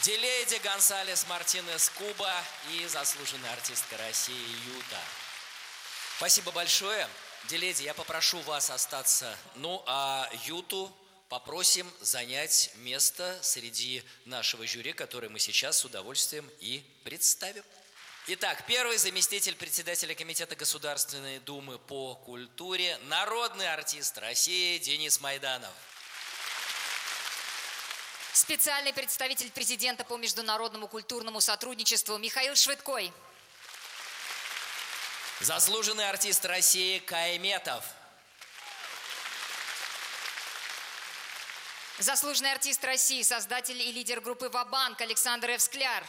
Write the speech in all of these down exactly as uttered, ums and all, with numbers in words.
Делейди Гонсалес Мартинес Куба и заслуженная артистка России Юта. Спасибо большое. Делейди, я попрошу вас остаться. Ну, а Юту попросим занять место среди нашего жюри, которое мы сейчас с удовольствием и представим. Итак, первый заместитель председателя Комитета Государственной Думы по культуре, народный артист России Денис Майданов. Специальный представитель президента по международному культурному сотрудничеству Михаил Швыдкой. Заслуженный артист России Кай Метов. Заслуженный артист России, создатель и лидер группы «Ва-банк» Александр Ф. Скляр.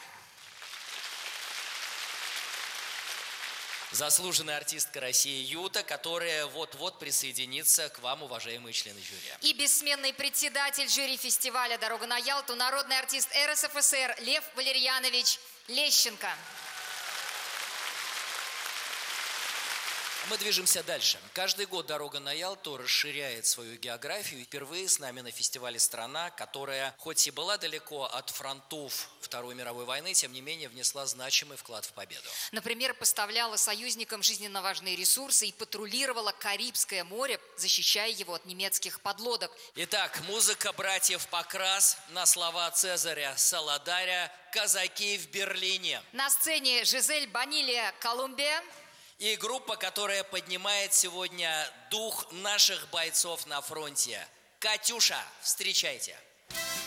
Заслуженная артистка России Юта, которая вот-вот присоединится к вам, уважаемые члены жюри. И бессменный председатель жюри фестиваля «Дорога на Ялту», народный артист эр эс эф эс эр Лев Валерьянович Лещенко. Мы движемся дальше. Каждый год «Дорога на Ялту» расширяет свою географию. Впервые с нами на фестивале страна, которая, хоть и была далеко от фронтов Второй мировой войны, тем не менее внесла значимый вклад в победу. Например, поставляла союзникам жизненно важные ресурсы и патрулировала Карибское море, защищая его от немецких подлодок. Итак, музыка братьев Покрас на слова Цезаря Саладаря «Казаки в Берлине». На сцене Жизель Банилия «Колумбия». И группа, которая поднимает сегодня дух наших бойцов на фронте. «Катюша». Встречайте.